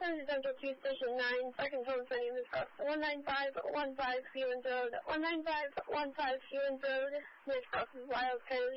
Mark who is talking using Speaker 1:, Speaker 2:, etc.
Speaker 1: Central 2 Station 9, Fire Control, my name is Russ. 19515 Hewens Road. 19515 Hewens Road. This Russ is Wild Curly.